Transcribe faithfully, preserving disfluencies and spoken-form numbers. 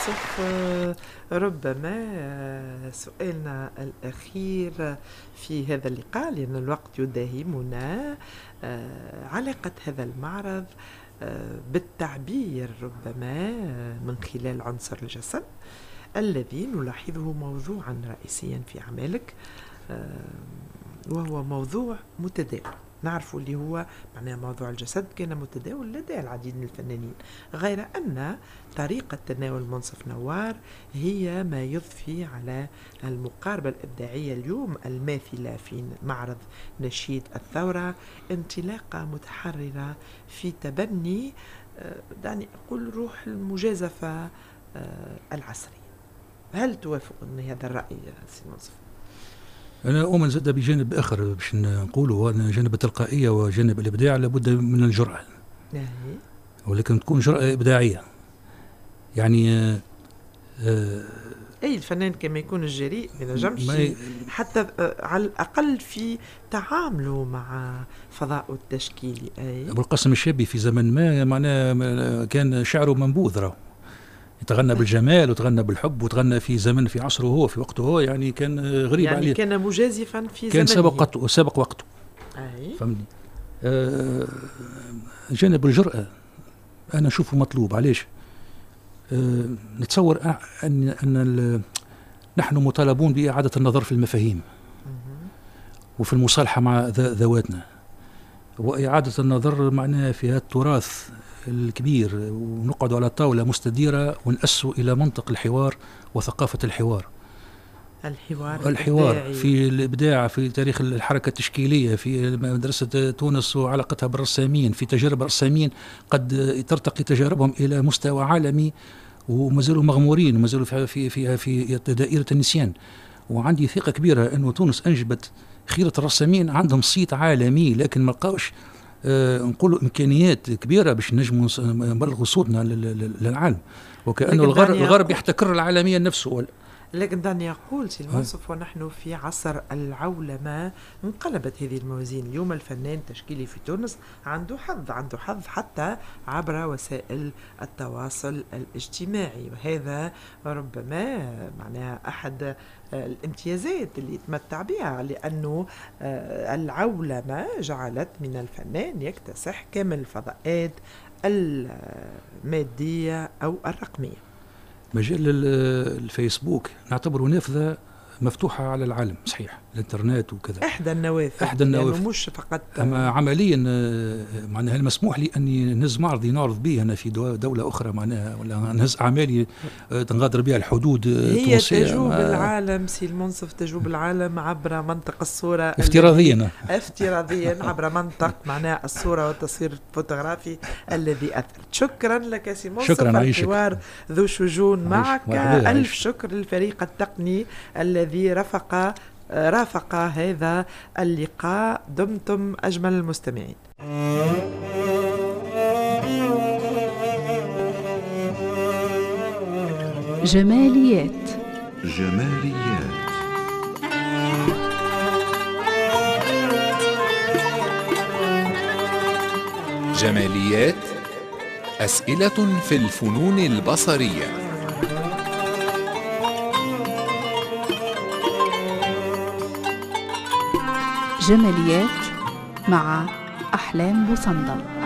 منصف، آه، ربما آه، سؤالنا الأخير في هذا اللقاء لأن الوقت يداهمنا، آه، علاقة هذا المعرض آه، بالتعبير ربما آه، من خلال عنصر الجسد الذي نلاحظه موضوعا رئيسيا في أعمالك، آه، وهو موضوع متداول. نعرف اللي هو معناه موضوع الجسد كان متداول لدى العديد من الفنانين، غير أن طريقة تناول منصف نوار هي ما يضفي على المقاربة الإبداعية اليوم الماثلة في معرض نشيد الثورة، انطلاقة متحررة في تبني دعني أقول روح المجازفة العصرية. هل توافقني هذا الرأي سي منصف؟ أنا أؤمن زاد بجانب آخر باش نقوله، أن جانب التلقائية وجانب الإبداع لابد من الجرأة، ولكن تكون جرأة إبداعية. يعني آه آه أي الفنان كما يكون الجريء ما ينجمش حتى آه على الأقل في تعامله مع فضاء التشكيلي. أي أبو القاسم الشابي في زمن ما معناه كان شعره منبوذ، راه يتغنى بالجمال وتغنى بالحب وتغنى في زمن في عصره هو في وقته هو، يعني كان غريب يعني عليه، كان مجازفا في كان زمنه، سبق وقته سبق وقته. أي فهمني. آه جانب الجرأة أنا أشوفه مطلوب. علاش؟ آه نتصور أن أن نحن مطالبون بإعادة النظر في المفاهيم وفي المصالحة مع ذواتنا، وإعادة النظر معناها في هذا التراث الكبير، ونقعد على طاولة مستديرة ونأسوا إلى منطق الحوار وثقافة الحوار. الحوار الحوار الإبداعي. في الإبداع، في تاريخ الحركة التشكيلية، في مدرسة تونس وعلاقتها بالرسامين، في تجارب الرسامين قد ترتقي تجاربهم إلى مستوى عالمي وما زالوا مغمورين وما زالوا في في في في دائرة النسيان. وعندي ثقة كبيرة أنه تونس أنجبت خيرة الرسامين عندهم صيت عالمي، لكن ما لقاوش آه نقولوا إمكانيات كبيرة باش نجموا نبلغوا صوتنا للعالم، وكأنه الغرب, الغرب يحتكر العالمية نفسه. لكن دعني أقول سي المنصف، ونحن في عصر العولمة انقلبت هذه الموازين. اليوم الفنان التشكيلي في تونس عنده حظ عنده حظ حتى عبر وسائل التواصل الاجتماعي، وهذا ربما معناها أحد الامتيازات اللي يتمتع بها، لأنه العولمة جعلت من الفنان يكتسح كامل الفضاءات المادية أو الرقمية. مجال الفيسبوك نعتبره نافذة مفتوحة على العالم، صحيح الانترنت وكذا، إحدى النوافذ، إحدى النوافذ مش فقط. أما عمليا معناها هل مسموح لي أني نهز معرضي نعرض به أنا في دولة أخرى معناها، ولا نهز أعمالي تنغادر بها الحدود التونسية؟ هي تجوب العالم سي المنصف، تجوب العالم عبر منطق الصورة افتراضيا افتراضيا عبر منطق معناها الصورة والتصوير الفوتوغرافي الذي أثر. شكرا لك سي منصف، شكرا. الحوار ذو شجون معك. ألف شكر للفريق التقني الذي رفق رافق هذا اللقاء. دمتم أجمل المستمعين. جماليات جماليات جماليات أسئلة في الفنون البصرية. جماليات مع أحلام بوصندل.